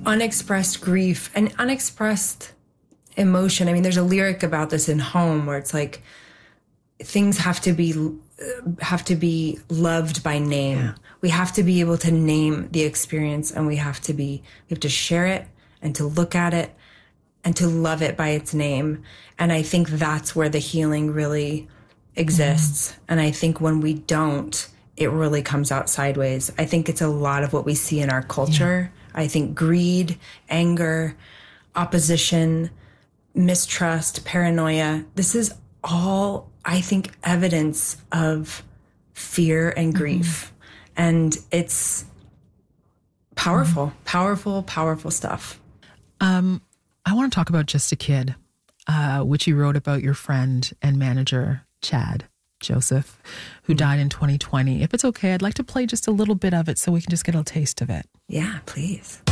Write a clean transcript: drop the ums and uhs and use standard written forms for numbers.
unexpressed grief and unexpressed emotion. I mean, there's a lyric about this in Home where it's like things have to be loved by name. Yeah. We have to be able to name the experience, and we have to share it and to look at it and to love it by its name. And I think that's where the healing really exists. And I think when we don't, it really comes out sideways. I think it's a lot of what we see in our culture. Yeah. I think greed, anger, opposition, mistrust, paranoia, this is all, I think, evidence of fear and grief. And it's powerful, powerful stuff. I want to talk about Just a Kid, which you wrote about your friend and manager, Chad Joseph, who died in 2020. If it's okay, I'd like to play just a little bit of it so we can just get a taste of it. Yeah, please.